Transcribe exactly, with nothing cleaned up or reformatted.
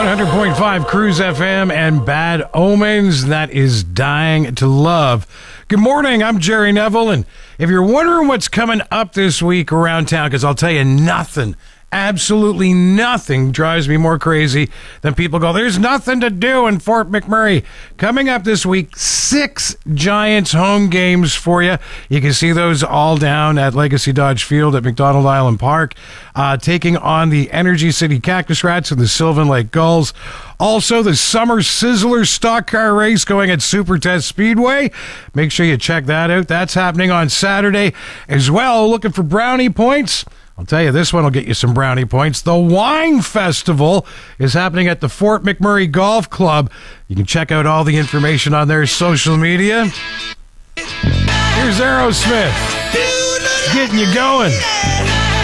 one hundred point five Cruise F M and Bad Omens. That is Dying to Love. Good morning, I'm Jerry Neville, and if you're wondering what's coming up this week around town, because I'll tell you nothing, absolutely nothing drives me more crazy than people go, there's nothing to do in Fort McMurray. Coming up this week, six Giants home games for you. You can see those all down at Legacy Dodge Field at McDonald Island Park, uh, taking on the Energy City Cactus Rats and the Sylvan Lake Gulls. Also, the Summer Sizzler Stock Car Race going at Super Test Speedway. Make sure you check that out. That's happening on Saturday as well. Looking for brownie points? I'll tell you, this one will get you some brownie points. The Wine Festival is happening at the Fort McMurray Golf Club. You can check out all the information on their social media. Here's Aerosmith, getting you going.